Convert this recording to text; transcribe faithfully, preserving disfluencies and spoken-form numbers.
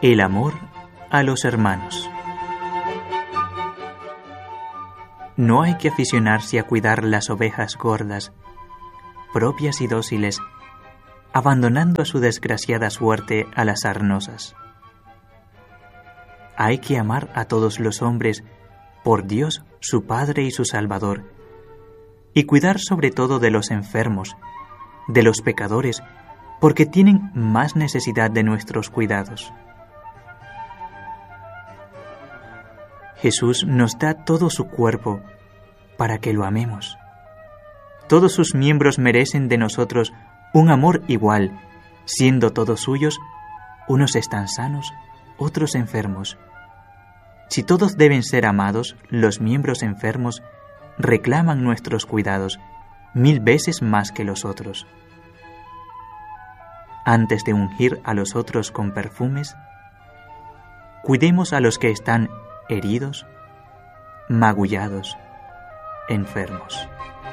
El amor a los hermanos. No hay que aficionarse a cuidar las ovejas gordas, propias y dóciles, abandonando a su desgraciada suerte a las sarnosas. Hay que amar a todos los hombres por Dios, su Padre y su Salvador, y cuidar sobre todo de los enfermos, de los pecadores, porque tienen más necesidad de nuestros cuidados. Jesús nos da todo su cuerpo para que lo amemos. Todos sus miembros merecen de nosotros un amor igual, siendo todos suyos, unos están sanos, otros enfermos. Si todos deben ser amados, los miembros enfermos reclaman nuestros cuidados mil veces más que los otros. Antes de ungir a los otros con perfumes, cuidemos a los que están heridos, magullados, enfermos.